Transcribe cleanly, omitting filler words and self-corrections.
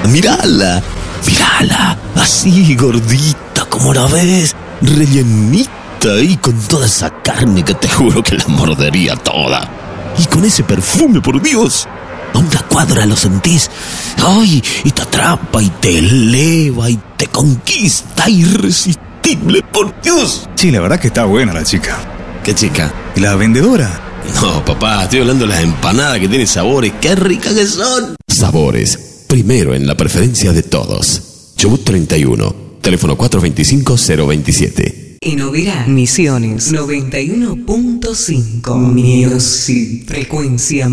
Mírala, mírala, así gordita como la ves, rellenita y con toda esa carne que te juro que la mordería toda. Y con ese perfume, por Dios, a una cuadra lo sentís. Ay, y te atrapa y te eleva y te conquista, irresistible, por Dios. Sí, la verdad que está buena la chica. ¿Qué chica? ¿Y la vendedora? No, papá, estoy hablando de las empanadas que tienen sabores. ¡Qué ricas que son! Sabores, primero en la preferencia de todos. Chubut 31, teléfono 425-027. En Oberá, Misiones 91.5. Music, frecuencia